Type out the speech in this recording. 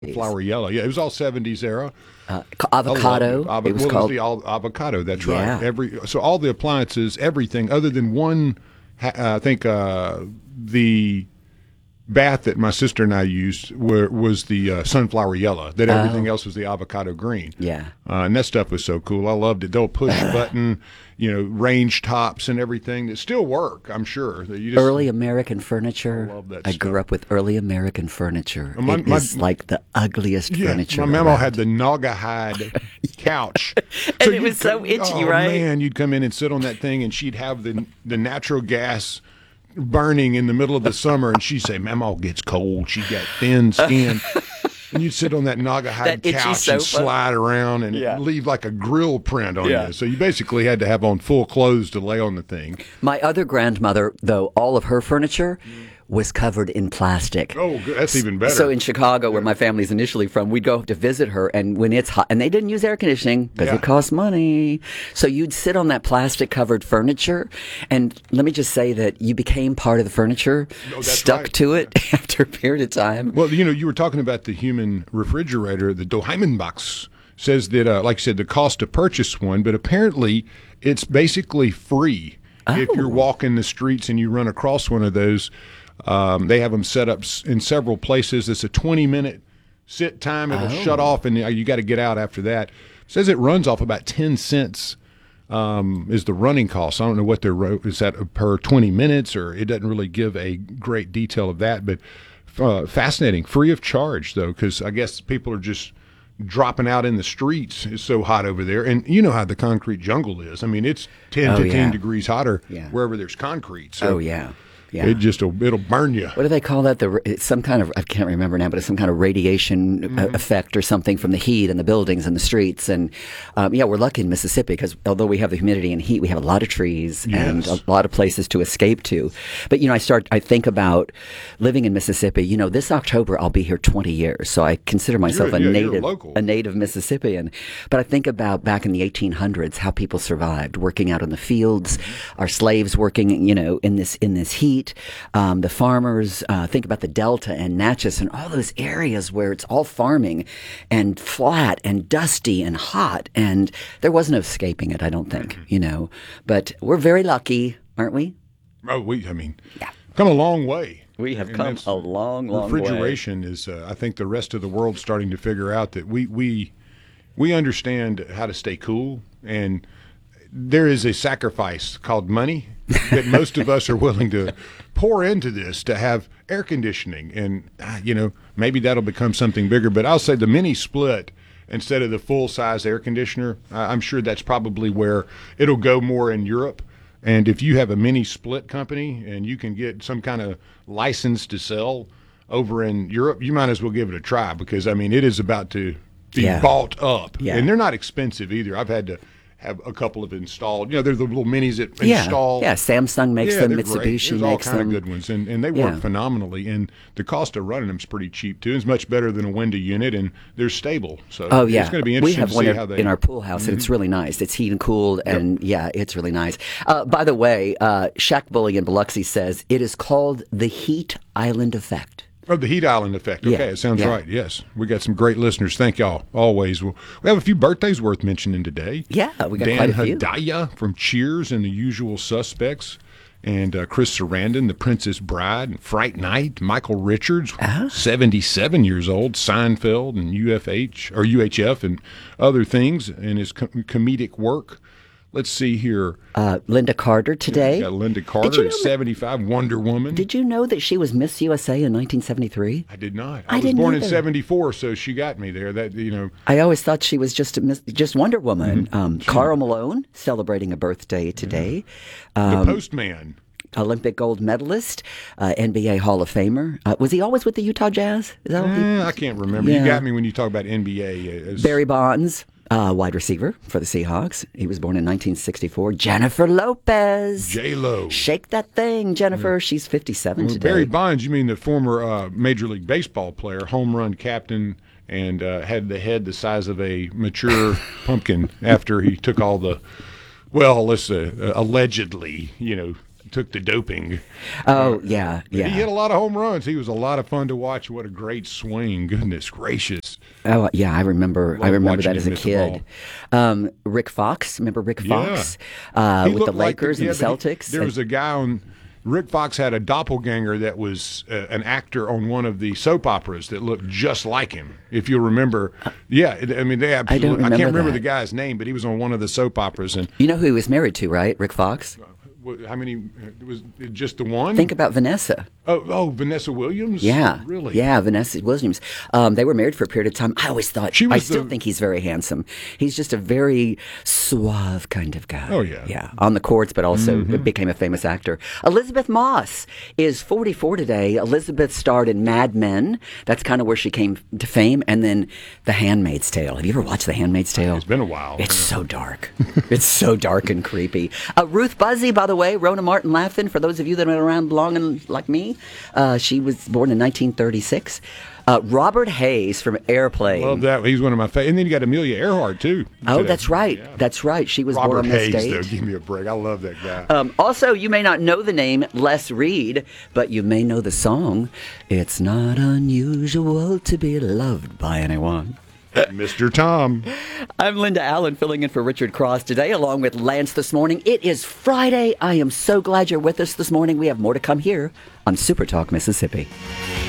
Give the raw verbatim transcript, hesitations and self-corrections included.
Flower yellow. Yeah, it was all seventies era. Uh, I loved avocado. it. Avo- It was well, it was called. the al- avocado. That's Yeah. right. Every so all the appliances, everything other than one. ha- I think uh, the bath that my sister and I used were, was the uh, sunflower yellow. That everything else was the avocado green. Yeah. Uh, and that stuff was so cool. I loved it. They'll push button, you know, range tops and everything that still work. I'm sure. That you just, Early American furniture. I love that I stuff. grew up with early American furniture. My- it my- is like the ugliest Yeah, furniture. my mama around. had the Naugahyde couch, And it you'd was so come- itchy, oh, right? Man, you'd come in and sit on that thing, and she'd have the the natural gas burning in the middle of the summer, and she'd say, "Mama gets cold. She got thin skin." And you'd sit on that Naugahyde That itchy couch sofa. and slide around and Yeah. leave like a grill print on Yeah. you. So you basically had to have on full clothes to lay on the thing. My other grandmother, though, all of her furniture was covered in plastic. Oh, good. That's even better. So in Chicago, where my family's initially from, we'd go to visit her, and when it's hot, and they didn't use air conditioning because Yeah. it costs money. So you'd sit on that plastic-covered furniture, and let me just say that you became part of the furniture, Oh, that's stuck right. to it after a period of time. Well, you know, you were talking about the human refrigerator. The Doheimenbachs says that, uh, like I said, the cost to purchase one, but apparently it's basically free if you're walking the streets and you run across one of those. Um, they have them set up s- in several places. It's a twenty minute sit time. It'll shut off, and uh, you got to get out after that. Says it runs off about ten cents. Um, is the running cost. I don't know what their ro- is that per twenty minutes, or it doesn't really give a great detail of that, but uh, fascinating, free of charge though, because I guess people are just dropping out in the streets. It's so hot over there, and you know how the concrete jungle is. I mean, it's ten, Oh, fifteen yeah. degrees hotter Yeah. wherever there's concrete. So Oh, yeah. Yeah. it just it'll burn you. What do they call that? The it's some kind of I can't remember now, but it's some kind of radiation uh, Mm-hmm. effect or something from the heat and the buildings and the streets. And um, yeah, we're lucky in Mississippi because although we have the humidity and heat, we have a lot of trees and Yes. a lot of places to escape to. But you know, I start I think about living in Mississippi. You know, this October I'll be here twenty years, so I consider myself You're- a yeah, you're native local. a native Mississippian. But I think about back in the eighteen hundreds how people survived working out in the fields, our slaves working, you know, in this in this heat. Um, the farmers, uh, think about the Delta and Natchez and all those areas where it's all farming and flat and dusty and hot. And there was no escaping it, I don't think, you know. But we're very lucky, aren't we? Oh, we. I mean, come a long way. We have And come that's- a long, long way. refrigeration is. Uh, I think the rest of the world's starting to figure out that we we we understand how to stay cool, and there is a sacrifice called money that most of us are willing to pour into this to have air conditioning, and ah, you know, maybe that'll become something bigger. But I'll say the mini split instead of the full size air conditioner. I- I'm sure that's probably where it'll go more in Europe. And if you have a mini split company and you can get some kind of license to sell over in Europe, you might as well give it a try, because I mean, it is about to be Yeah. bought up, Yeah. and they're not expensive either. I've had to have a couple of installed. You know, they're the little minis that Yeah, install. yeah. Samsung makes Yeah, them, they're great. Mitsubishi There's all makes kind them. of good ones, and, and they Yeah. work phenomenally. And the cost of running them is pretty cheap too. It's much better than a window unit, and they're stable. So Oh yeah, it's going to be we interesting have to one see in, how they. in our pool house, and it's really nice. It's heat and cooled, and yeah, it's really nice. Uh, by the way, uh, Shaq Bully in Biloxi says it is called the Heat Island Effect. Oh, the heat island effect. Okay, Yeah, it sounds yeah. right. Yes, we got some great listeners. Thank y'all always. Well, we have a few birthdays worth mentioning today. Yeah, we got Dan quite a few. Hedaya from Cheers and The Usual Suspects, and uh, Chris Sarandon, The Princess Bride, and Fright Night. Michael Richards, Ah. seventy-seven years old, Seinfeld and U F H or U H F and other things, and his com- comedic work. Let's see here. Uh, Linda Carter today. Got Linda Did Carter you at know- seventy-five, Wonder Woman. Did you know that she was Miss U S A in nineteen seventy-three? I did not. I I, was didn't born in either. seventy-four, so she got me there. That you know. I always thought she was just a miss, just Wonder Woman. Mm-hmm. Um, Carl Malone celebrating a birthday today. The Um, Postman. Olympic gold medalist, uh, N B A Hall of Famer. Uh, was he always with the Utah Jazz? Is that what he? Eh, I can't remember. Yeah. You got me when you talk about N B A. As, Barry Bonds, uh, wide receiver for the Seahawks. He was born in nineteen sixty-four. Jennifer Lopez. J Lo. Shake that thing, Jennifer. She's fifty-seven today. Barry Bonds. You mean the former uh, Major League Baseball player, home run captain, and uh, had the head the size of a mature pumpkin after he took all the, well, let's uh, allegedly, you know, took the doping. Oh, yeah, yeah. He hit a lot of home runs. He was a lot of fun to watch. What a great swing. Goodness gracious. Oh, yeah, I remember I Love remember watching that as him a miss the kid. Um, Rick Fox, remember Rick Yeah. Fox? Uh, He with the looked like Lakers yeah, and the but he- Celtics. there was a guy on. Rick Fox had a doppelganger that was uh, an actor on one of the soap operas that looked just like him. If you'll remember, yeah, it- I mean they absolutely. I, remember can't remember that. the guy's name, but he was on one of the soap operas. And You know who he was married to, right? Rick Fox? wh- how many uh, was it just the one? Think about Vanessa. oh, oh, Vanessa Williams. Yeah, really. Yeah, Vanessa Williams. Um, they were married for a period of time. I always thought. She I was still the- think he's very handsome. He's just a very suave kind of guy. Oh, yeah. yeah, on the courts, but also Mm-hmm. became a famous actor. Elizabeth Moss is forty-four today. Elizabeth starred in Mad Men. That's kind of where she came to fame, and then The Handmaid's Tale. Have you ever watched The Handmaid's Tale? It's been a while. It's so dark. It's so dark and creepy. Uh, Ruth Buzzy, by the way, Rona Martin Laughing, for those of you that are around long and like me, uh, she was born in nineteen thirty-six. Uh, Robert Hayes from Airplane. Love that. He's one of my favorite. And then you got Amelia Earhart too. Oh, today. that's right. Yeah. That's right. She was born Robert on this Hayes, date. though. Give me a break. I love that guy. Um, also, you may not know the name Les Reed, but you may know the song. It's not unusual to be loved by anyone. Mister Tom. I'm Linda Allen, filling in for Richard Cross today, along with Lance this morning. It is Friday. I am so glad you're with us this morning. We have more to come here on Super Talk Mississippi.